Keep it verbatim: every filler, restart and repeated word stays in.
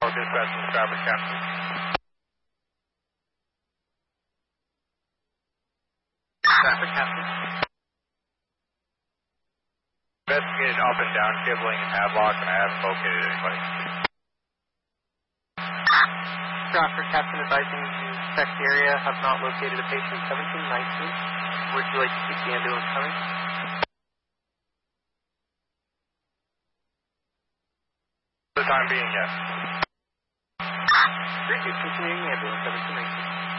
Dispatch from Stratford Captain. Stratford Captain. Investigated up and down cabling and padlock, and I haven't located anybody. Stratford Captain advising you check the area, have not located a patient seventeen nineteen. Would you like to keep the ambulance coming? For the time being, yes. Three two, continuing the ambulance, seventeen nineteen.